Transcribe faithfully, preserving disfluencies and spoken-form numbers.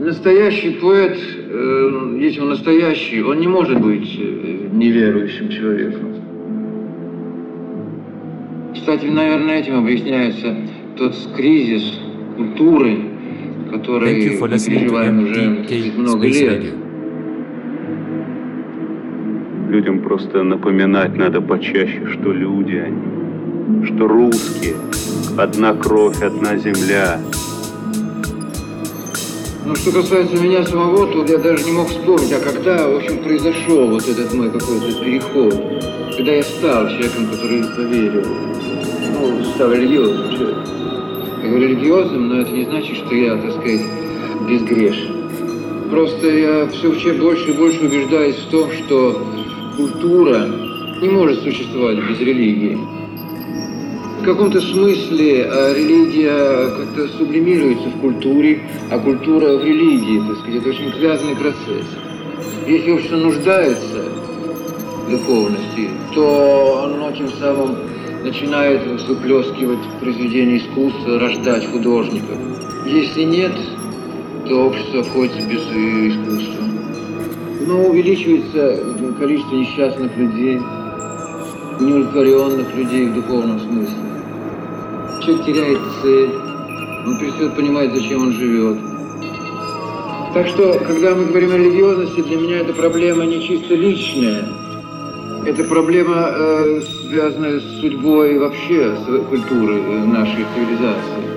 Настоящий поэт, э, если он настоящий, он не может быть неверующим человеком. Кстати, наверное, этим объясняется тот кризис культуры, который мы переживаем уже много лет. Людям просто напоминать надо почаще, что люди они, что русские, одна кровь, одна земля. Ну, что касается меня самого, то я даже не мог вспомнить, а когда, в общем, произошел вот этот мой какой-то переход, когда я стал человеком, который поверил, ну, стал религиозным человеком. Я говорю религиозным, но это не значит, что я, так сказать, безгрешен. Просто я все больше и больше убеждаюсь в том, что культура не может существовать без религии. В каком-то смысле религия как-то сублимируется в культуре, а культура в религии, так сказать, это очень связанный процесс. Если общество нуждается в духовности, то оно тем самым начинает выплескивать произведения искусства, рождать художников. Если нет, то общество обходится без искусства. Но увеличивается количество несчастных людей, неудовлетворенных людей в духовном смысле. Человек теряет цель, он перестает понимать, зачем он живет. Так что, когда мы говорим о религиозности, для меня эта проблема не чисто личная. Это проблема, э, связанная с судьбой вообще с культуры нашей цивилизации.